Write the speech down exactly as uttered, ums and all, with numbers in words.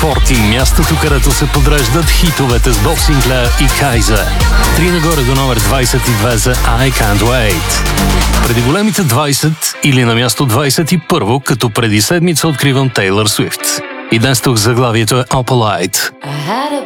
сорок, мястото, където се подреждат хитовете с Боб Синклер и Кайзер. Три нагоре до номер двайсет и две за I Can't Wait. Преди големите двайсет или на място двайсет и първо, като преди седмица откривам Тейлър Свифт. И днес тук заглавието е Opalite. I had a